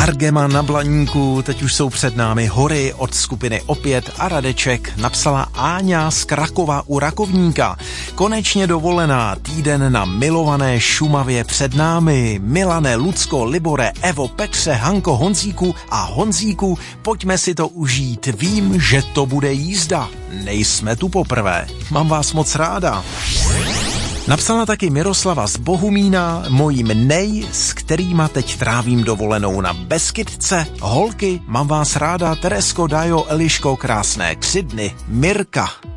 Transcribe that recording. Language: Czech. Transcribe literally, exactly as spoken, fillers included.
Argema na Blaníku, teď už jsou před námi hory od skupiny Opět a Radeček, napsala Áňa z Krakova u Rakovníka. Konečně dovolená, týden na milované Šumavě před námi. Milane, Lucko, Libore, Evo, Petře, Hanko, Honzíku a Honzíku, pojďme si to užít, vím, že to bude jízda. Nejsme tu poprvé, mám vás moc ráda. Napsala taky Miroslava z Bohumína, mojím nej, s kterýma teď trávím dovolenou na Beskydce. Holky, mám vás ráda, Teresko, Dajo, Eliško, krásné tři dny, Mirka.